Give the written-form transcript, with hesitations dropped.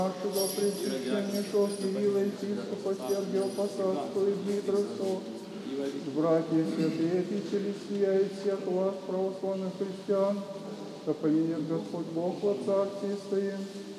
нашего пресвященнейшего Кирилла, епископа Сергия Посадского и Дмитровского, братья святые, обители сия и всех вас, православных христиан, да поменяет Господь Бог во Царстве Своем,